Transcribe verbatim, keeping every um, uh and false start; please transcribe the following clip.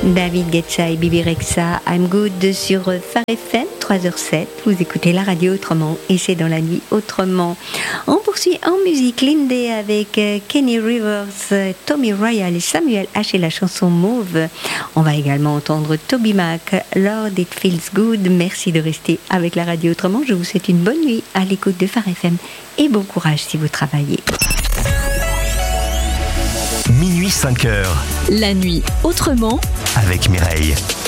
David Guetta et Bibi Rexha, I'm Good sur Phare F M, trois heures sept. Vous écoutez la radio autrement et c'est dans la nuit autrement. On poursuit en musique Lindsay avec Kenny Rivers, Tommy Royal et Samuel H et la chanson Mauve. On va également entendre Toby Mac, Lord It Feels Good. Merci de rester avec la radio autrement. Je vous souhaite une bonne nuit à l'écoute de Phare F M et bon courage si vous travaillez. Minuit cinq heures. La nuit autrement avec Mireille.